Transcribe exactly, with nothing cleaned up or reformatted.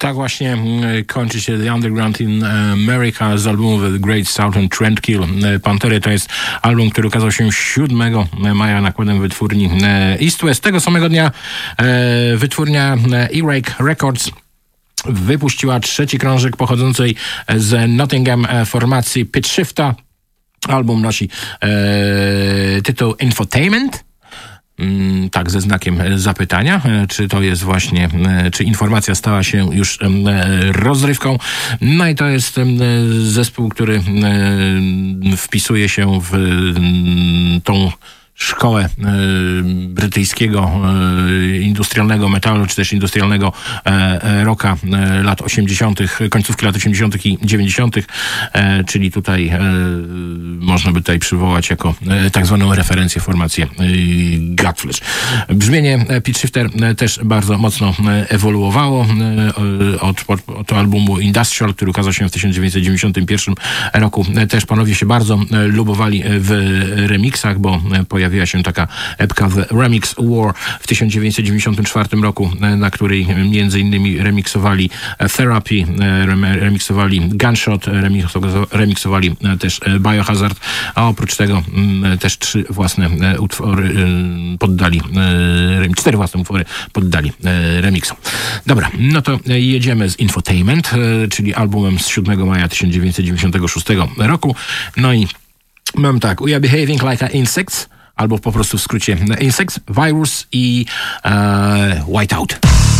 Tak właśnie kończy się The Underground in America z albumu The Great Southern Trendkill Pantery. To jest album, który ukazał się siódmego maja nakładem wytwórni East West. Tego samego dnia wytwórnia E-Rake Records wypuściła trzeci krążek pochodzącej z Nottingham formacji Pitch Shifta. Album nosi e, tytuł Infotainment. Mm, tak, ze znakiem zapytania, czy to jest właśnie, czy informacja stała się już e, rozrywką. No i to jest e, zespół, który e, wpisuje się w e, tą szkołę e, brytyjskiego e, industrialnego metalu, czy też industrialnego e, rocka e, lat osiemdziesiątych, końcówki lat osiemdziesiątych i dziewięćdziesiątych, e, czyli tutaj e, można by tutaj przywołać jako e, tak zwaną referencję formację e, Godflesh. Brzmienie Pitch Shifter e, też bardzo mocno e, ewoluowało e, od, od, od albumu Industrial, który ukazał się w tysiąc dziewięćset dziewięćdziesiątym pierwszym roku. E, też panowie się bardzo e, lubowali w remixach, bo e, pojawiła się taka epka The Remix War w tysiąc dziewięćset dziewięćdziesiątym czwartym roku, na której między innymi remiksowali Therapy, remiksowali Gunshot, remiksowali też Biohazard, a oprócz tego też trzy własne utwory poddali, cztery własne utwory poddali remiksom. Dobra, no to jedziemy z Infotainment, czyli albumem z siódmego maja tysiąc dziewięćset dziewięćdziesiątego szóstego roku. No i mam tak: We Are Behaving Like Insects, albo po prostu w skrócie Insects, Virus i uh, Whiteout.